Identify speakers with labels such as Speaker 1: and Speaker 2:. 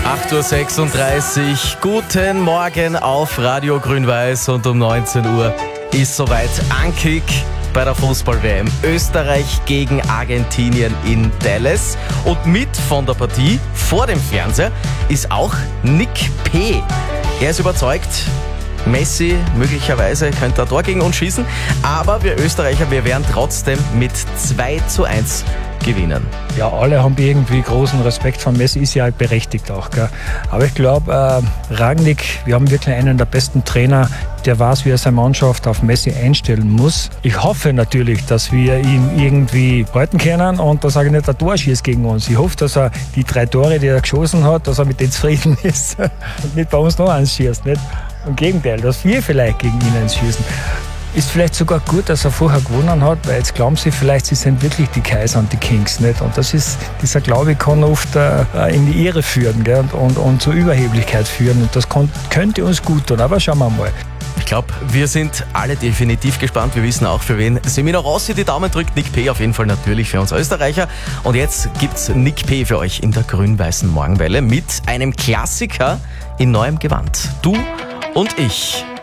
Speaker 1: 8.36 Uhr, guten Morgen auf Radio Grün-Weiß und um 19 Uhr ist soweit Ankick bei der Fußball-WM. Österreich gegen Argentinien in Dallas. Und mit von der Partie vor dem Fernseher ist auch Nick P. Er ist überzeugt, Messi möglicherweise könnte ein Tor gegen uns schießen, aber wir Österreicher, wir werden trotzdem mit 2:1 gewinnen.
Speaker 2: Ja, alle haben irgendwie großen Respekt vor Messi, ist ja berechtigt auch. Gell? Aber ich glaube, Rangnick, wir haben wirklich einen der besten Trainer, der weiß, wie er seine Mannschaft auf Messi einstellen muss. Ich hoffe natürlich, dass wir ihn irgendwie halten können und dass er nicht ein Tor schießt gegen uns. Ich hoffe, dass er die 3 Tore, die er geschossen hat, dass er mit denen zufrieden ist und nicht bei uns noch eins schießt. Nicht? Im Gegenteil, dass wir vielleicht gegen ihn eins schießen. Ist vielleicht sogar gut, dass er vorher gewonnen hat, weil jetzt glauben sie vielleicht, sie sind wirklich die Kaiser und die Kings, nicht? Und dieser Glaube kann oft in die Irre führen, gell? Und zur Überheblichkeit führen. Und das könnte uns gut tun, aber schauen wir mal.
Speaker 1: Ich glaube, wir sind alle definitiv gespannt. Wir wissen auch, für wen Semino Rossi die Daumen drückt. Nick P. auf jeden Fall natürlich für uns Österreicher. Und jetzt gibt's Nick P. für euch in der grün-weißen Morgenwelle mit einem Klassiker in neuem Gewand. Du und ich.